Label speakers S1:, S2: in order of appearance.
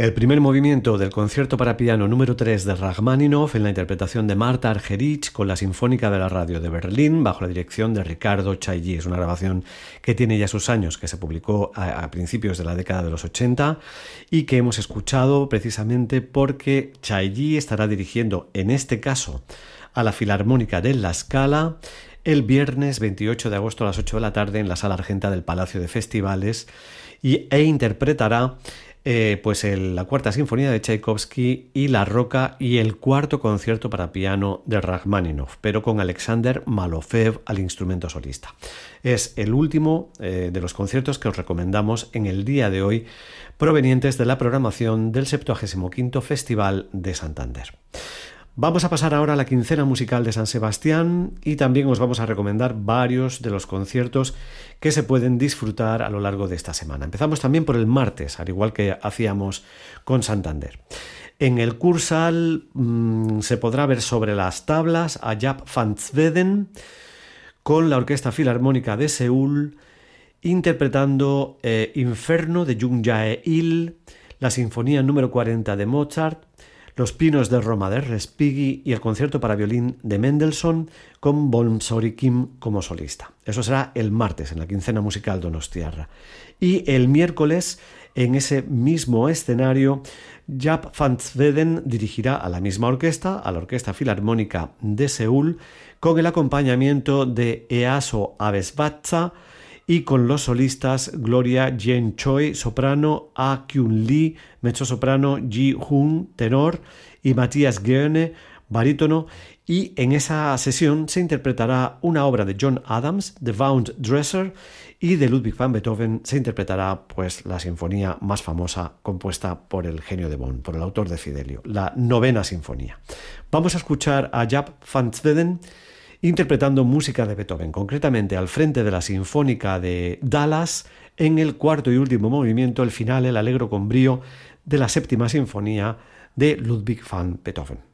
S1: El primer movimiento del concierto para piano número 3 de Rachmaninoff en la interpretación de Marta Argerich con la Sinfónica de la Radio de Berlín bajo la dirección de Ricardo Chailly. Es una grabación que tiene ya sus años, que se publicó a principios de la década de los 80 y que hemos escuchado precisamente porque Chailly estará dirigiendo, en este caso, a la Filarmónica de La Scala el viernes 28 de agosto a las 8 de la tarde en la Sala Argenta del Palacio de Festivales e interpretará la Cuarta Sinfonía de Tchaikovsky y La Roca y el Cuarto Concierto para piano de Rachmaninoff, pero con Alexander Malofev al instrumento solista. Es el último de los conciertos que os recomendamos en el día de hoy, provenientes de la programación del 75º Festival de Santander. Vamos a pasar ahora a la quincena musical de San Sebastián y también os vamos a recomendar varios de los conciertos que se pueden disfrutar a lo largo de esta semana. Empezamos también por el martes, al igual que hacíamos con Santander. En el Kursaal se podrá ver sobre las tablas a Jaap van Zweden con la Orquesta Filarmónica de Seúl interpretando Inferno de Jung Jae-il, la Sinfonía número 40 de Mozart, Los Pinos de Roma de Respighi y el concierto para violín de Mendelssohn con Bonsori Kim como solista. Eso será el martes en la quincena musical donostiarra. Y el miércoles, en ese mismo escenario, Jaap van Zweden dirigirá a la misma orquesta, a la Orquesta Filarmónica de Seúl, con el acompañamiento de Easo Abesbatza y con los solistas Gloria Jen Choi, soprano, Ah Kyun Lee, mezzosoprano, Ji Hoon, tenor, y Matthias Goerne, barítono, y en esa sesión se interpretará una obra de John Adams, The Wound Dresser, y de Ludwig van Beethoven se interpretará la sinfonía más famosa compuesta por el genio de Bonn, por el autor de Fidelio, la Novena Sinfonía. Vamos a escuchar a Jaap van Zweden interpretando música de Beethoven, concretamente al frente de la Sinfónica de Dallas, en el cuarto y último movimiento, el final, el allegro con brío de la séptima sinfonía de Ludwig van Beethoven.